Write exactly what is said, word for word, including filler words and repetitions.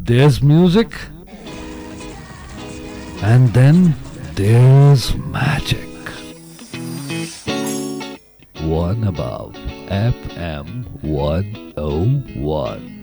There's music, and then there's magic. One above F M one oh one.